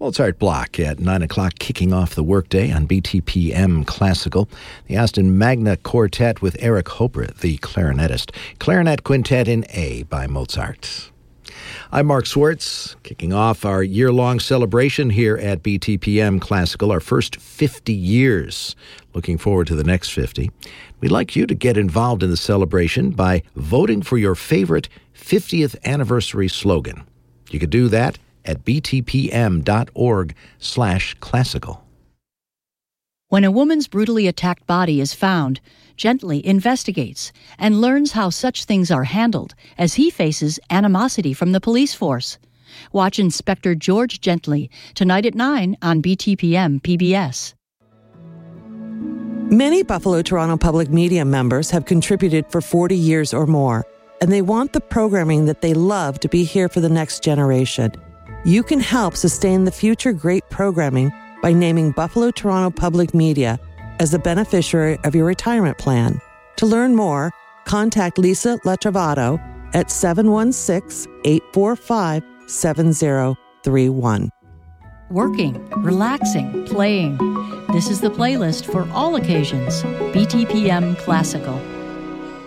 Mozart Block at 9 o'clock, kicking off the workday on BTPM Classical. The Aston Magna Quartet with Eric Hopper, the clarinetist. Clarinet Quintet in A by Mozart. I'm Mark Swartz, kicking off our year-long celebration here at BTPM Classical, our first 50 years. Looking forward to the next 50. We'd like you to get involved in the celebration by voting for your favorite 50th anniversary slogan. You could do that at btpm.org/classical. When a woman's brutally attacked body is found, Gently investigates and learns how such things are handled as he faces animosity from the police force. Watch Inspector George Gently tonight at 9 on BTPM PBS. Many Buffalo Toronto Public Media members have contributed for 40 years or more, and they want the programming that they love to be here for the next generation. You can help sustain the future great programming by naming Buffalo Toronto Public Media as the beneficiary of your retirement plan. To learn more, contact Lisa Latrovato at 716-845-7031. Working, relaxing, playing. This is the playlist for all occasions. BTPM Classical.